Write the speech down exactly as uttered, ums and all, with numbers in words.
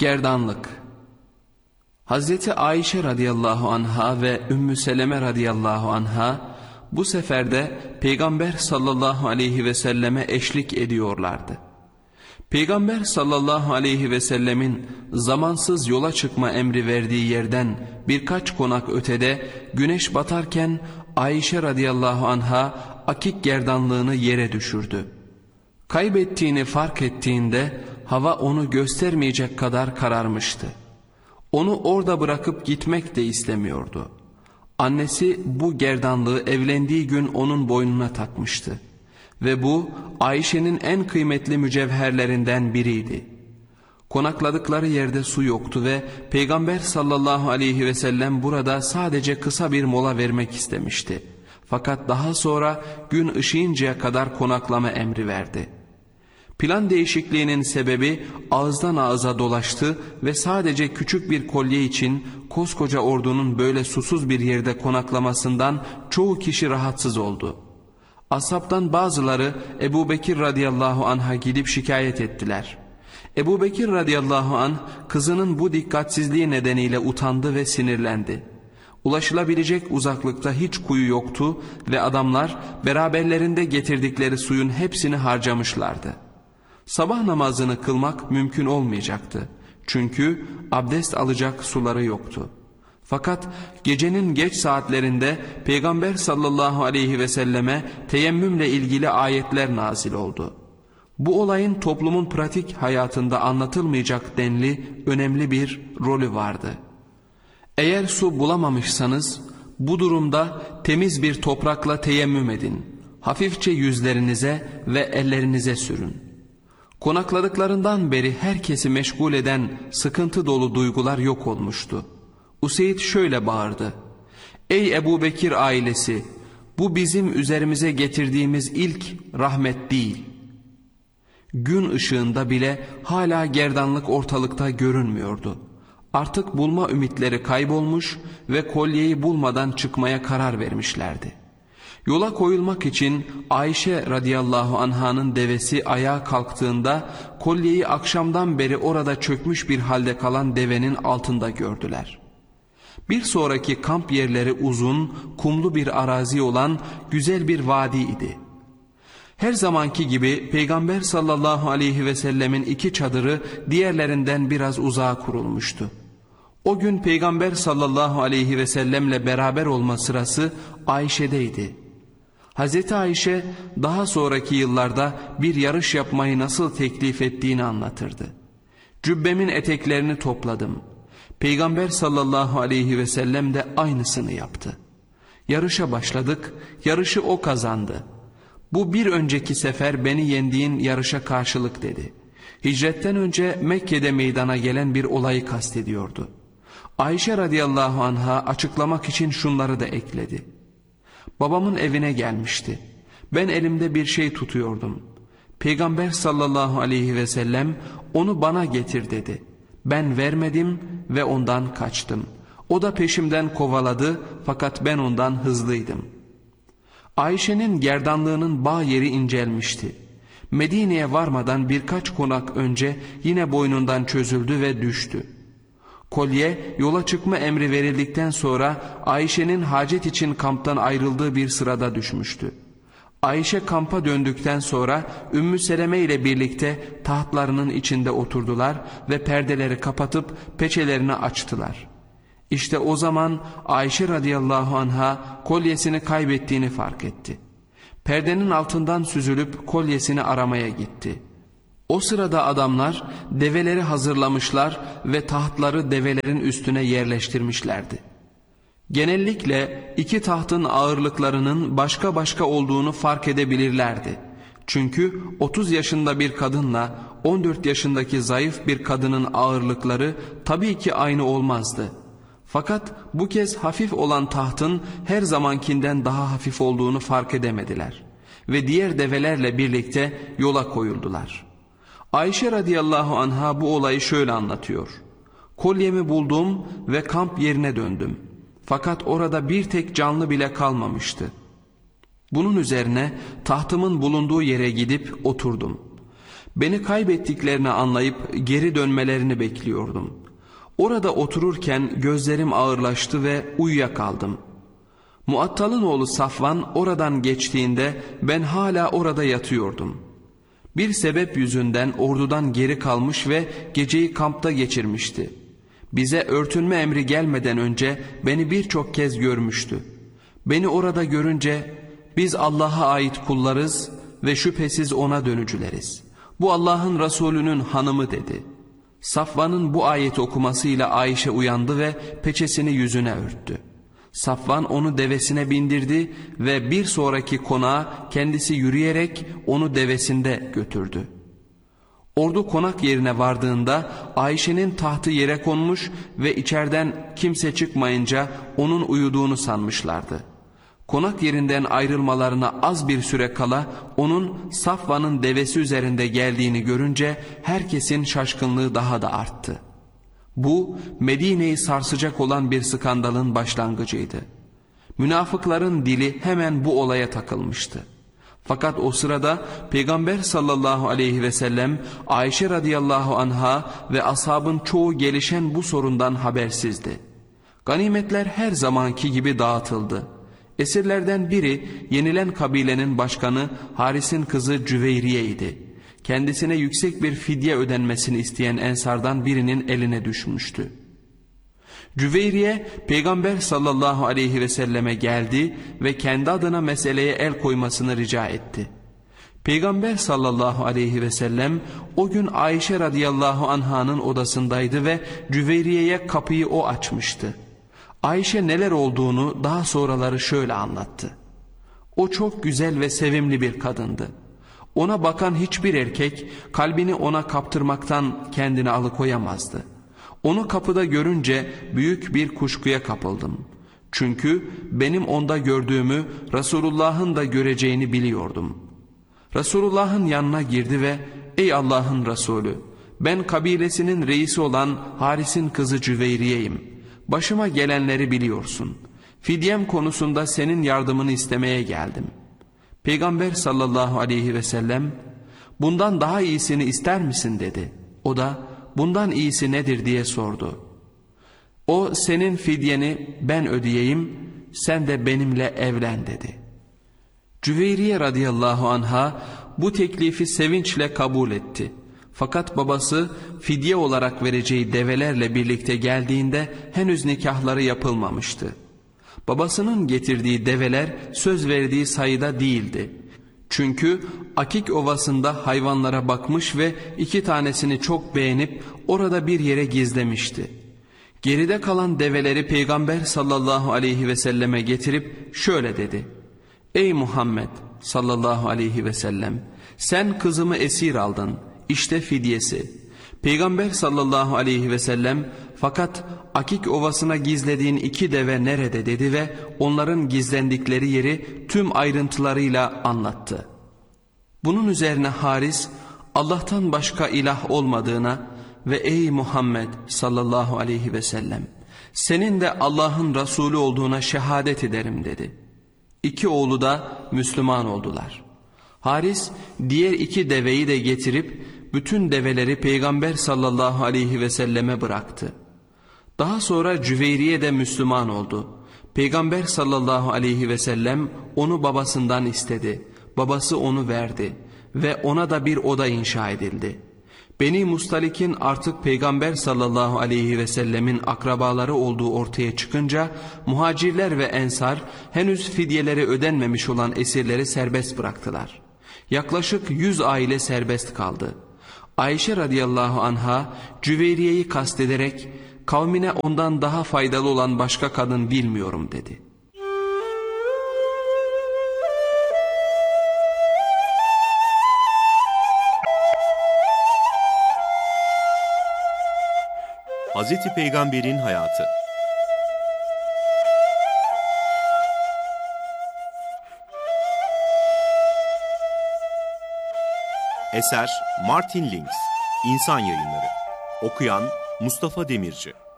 Gerdanlık. Hazreti Ayşe radıyallahu anha ve Ümmü Seleme radıyallahu anha bu seferde Peygamber sallallahu aleyhi ve selleme eşlik ediyorlardı. Peygamber sallallahu aleyhi ve sellemin zamansız yola çıkma emri verdiği yerden birkaç konak ötede güneş batarken Ayşe radıyallahu anha akik gerdanlığını yere düşürdü. Kaybettiğini fark ettiğinde hava onu göstermeyecek kadar kararmıştı. Onu orada bırakıp gitmek de istemiyordu. Annesi bu gerdanlığı evlendiği gün onun boynuna takmıştı. Ve bu Ayşe'nin en kıymetli mücevherlerinden biriydi. Konakladıkları yerde su yoktu ve Peygamber sallallahu aleyhi ve sellem burada sadece kısa bir mola vermek istemişti. Fakat daha sonra gün ışıyıncaya kadar konaklama emri verdi. Plan değişikliğinin sebebi ağızdan ağıza dolaştı ve sadece küçük bir kolye için koskoca ordunun böyle susuz bir yerde konaklamasından çoğu kişi rahatsız oldu. Ashabtan bazıları Ebu Bekir radıyallahu anh'a gidip şikayet ettiler. Ebu Bekir radıyallahu anh kızının bu dikkatsizliği nedeniyle utandı ve sinirlendi. Ulaşılabilecek uzaklıkta hiç kuyu yoktu ve adamlar beraberlerinde getirdikleri suyun hepsini harcamışlardı. Sabah namazını kılmak mümkün olmayacaktı. Çünkü abdest alacak suları yoktu. Fakat gecenin geç saatlerinde Peygamber sallallahu aleyhi ve selleme teyemmümle ilgili ayetler nazil oldu. Bu olayın toplumun pratik hayatında anlatılmayacak denli önemli bir rolü vardı. Eğer su bulamamışsanız bu durumda temiz bir toprakla teyemmüm edin. Hafifçe yüzlerinize ve ellerinize sürün. Konakladıklarından beri herkesi meşgul eden sıkıntı dolu duygular yok olmuştu. Useyd şöyle bağırdı: "Ey Ebu Bekir ailesi, bu bizim üzerimize getirdiğimiz ilk rahmet değil." Gün ışığında bile hala gerdanlık ortalıkta görünmüyordu. Artık bulma ümitleri kaybolmuş ve kolyeyi bulmadan çıkmaya karar vermişlerdi. Yola koyulmak için Ayşe radıyallahu anh'ın devesi ayağa kalktığında kolyeyi akşamdan beri orada çökmüş bir halde kalan devenin altında gördüler. Bir sonraki kamp yerleri uzun, kumlu bir arazi olan güzel bir vadi idi. Her zamanki gibi Peygamber sallallahu aleyhi ve sellemin iki çadırı diğerlerinden biraz uzağa kurulmuştu. O gün Peygamber sallallahu aleyhi ve sellemle beraber olma sırası Ayşe'deydi. Hazreti Ayşe daha sonraki yıllarda bir yarış yapmayı nasıl teklif ettiğini anlatırdı. "Cübbemin eteklerini topladım. Peygamber sallallahu aleyhi ve sellem de aynısını yaptı. Yarışa başladık, yarışı o kazandı. Bu bir önceki sefer beni yendiğin yarışa karşılık" dedi. Hicretten önce Mekke'de meydana gelen bir olayı kastediyordu. Ayşe radıyallahu anh'a açıklamak için şunları da ekledi: "Babamın evine gelmişti. Ben elimde bir şey tutuyordum. Peygamber sallallahu aleyhi ve sellem onu bana getir dedi. Ben vermedim ve ondan kaçtım. O da peşimden kovaladı fakat ben ondan hızlıydım." Ayşe'nin gerdanlığının bağ yeri incelmişti. Medine'ye varmadan birkaç konak önce yine boynundan çözüldü ve düştü. Kolye yola çıkma emri verildikten sonra Ayşe'nin hacet için kamptan ayrıldığı bir sırada düşmüştü. Ayşe kampa döndükten sonra Ümmü Seleme ile birlikte tahtlarının içinde oturdular ve perdeleri kapatıp peçelerini açtılar. İşte o zaman Ayşe radıyallahu anh'a kolyesini kaybettiğini fark etti. Perdenin altından süzülüp kolyesini aramaya gitti. O sırada adamlar develeri hazırlamışlar ve tahtları develerin üstüne yerleştirmişlerdi. Genellikle iki tahtın ağırlıklarının başka başka olduğunu fark edebilirlerdi. Çünkü otuz yaşında bir kadınla on dört yaşındaki zayıf bir kadının ağırlıkları tabii ki aynı olmazdı. Fakat bu kez hafif olan tahtın her zamankinden daha hafif olduğunu fark edemediler ve diğer develerle birlikte yola koyuldular. Ayşe radıyallahu anha bu olayı şöyle anlatıyor: "Kolyemi buldum ve kamp yerine döndüm. Fakat orada bir tek canlı bile kalmamıştı. Bunun üzerine tahtımın bulunduğu yere gidip oturdum. Beni kaybettiklerini anlayıp geri dönmelerini bekliyordum. Orada otururken gözlerim ağırlaştı ve uyuyakaldım. Muattal'ın oğlu Safvan oradan geçtiğinde ben hala orada yatıyordum. Bir sebep yüzünden ordudan geri kalmış ve geceyi kampta geçirmişti. Bize örtünme emri gelmeden önce beni birçok kez görmüştü. Beni orada görünce biz Allah'a ait kullarız ve şüphesiz ona dönücüleriz. Bu Allah'ın Resulü'nün hanımı dedi. Safvan'ın bu ayeti okumasıyla Ayşe uyandı ve peçesini yüzüne örttü. Safvan onu devesine bindirdi ve bir sonraki konağa kendisi yürüyerek onu devesinde götürdü. Ordu konak yerine vardığında Ayşe'nin tahtı yere konmuş ve içeriden kimse çıkmayınca onun uyuduğunu sanmışlardı. Konak yerinden ayrılmalarına az bir süre kala onun Safvan'ın devesi üzerinde geldiğini görünce herkesin şaşkınlığı daha da arttı. Bu Medine'yi sarsacak olan bir skandalın başlangıcıydı. Münafıkların dili hemen bu olaya takılmıştı. Fakat o sırada Peygamber sallallahu aleyhi ve sellem Ayşe radıyallahu anha ve ashabın çoğu gelişen bu sorundan habersizdi. Ganimetler her zamanki gibi dağıtıldı. Esirlerden biri yenilen kabilenin başkanı Haris'in kızı Cüveyriye idi. Kendisine yüksek bir fidye ödenmesini isteyen ensardan birinin eline düşmüştü. Cüveyriye Peygamber sallallahu aleyhi ve selleme geldi ve kendi adına meseleye el koymasını rica etti. Peygamber sallallahu aleyhi ve sellem o gün Ayşe radıyallahu anhanın odasındaydı ve Cüveyriye'ye kapıyı o açmıştı. Ayşe neler olduğunu daha sonraları şöyle anlattı. O çok güzel ve sevimli bir kadındı. Ona bakan hiçbir erkek kalbini ona kaptırmaktan kendini alıkoyamazdı. Onu kapıda görünce büyük bir kuşkuya kapıldım. Çünkü benim onda gördüğümü Resulullah'ın da göreceğini biliyordum. Resulullah'ın yanına girdi ve ''Ey Allah'ın Resulü, ben kabilesinin reisi olan Haris'in kızı Cüveyriye'yim. Başıma gelenleri biliyorsun. Fidyem konusunda senin yardımını istemeye geldim.'' Peygamber sallallahu aleyhi ve sellem bundan daha iyisini ister misin dedi. O da bundan iyisi nedir diye sordu. O senin fidyeni ben ödeyeyim, sen de benimle evlen dedi. Cüveyriye radıyallahu anha bu teklifi sevinçle kabul etti. Fakat babası fidye olarak vereceği develerle birlikte geldiğinde henüz nikahları yapılmamıştı. Babasının getirdiği develer söz verdiği sayıda değildi. Çünkü Akik Ovası'nda hayvanlara bakmış ve iki tanesini çok beğenip orada bir yere gizlemişti. Geride kalan develeri Peygamber sallallahu aleyhi ve selleme getirip şöyle dedi. Ey Muhammed sallallahu aleyhi ve sellem, sen kızımı esir aldın, işte fidyesi. Peygamber sallallahu aleyhi ve sellem fakat Akik Ovası'na gizlediğin iki deve nerede dedi ve onların gizlendikleri yeri tüm ayrıntılarıyla anlattı. Bunun üzerine Haris Allah'tan başka ilah olmadığına ve ey Muhammed sallallahu aleyhi ve sellem senin de Allah'ın Resulü olduğuna şehadet ederim dedi. İki oğlu da Müslüman oldular. Haris diğer iki deveyi de getirip bütün develeri Peygamber sallallahu aleyhi ve selleme bıraktı. Daha sonra Cüveyriye de Müslüman oldu. Peygamber sallallahu aleyhi ve sellem onu babasından istedi. Babası onu verdi ve ona da bir oda inşa edildi. Beni Mustalik'in artık Peygamber sallallahu aleyhi ve sellemin akrabaları olduğu ortaya çıkınca muhacirler ve ensar henüz fidyeleri ödenmemiş olan esirleri serbest bıraktılar. Yaklaşık yüz aile serbest kaldı. Ayşe radıyallahu anha Cüveyriye'yi kastederek kavmine ondan daha faydalı olan başka kadın bilmiyorum dedi. Hazreti Peygamber'in hayatı. Eser Martin Lings, İnsan Yayınları. Okuyan Mustafa Demirci.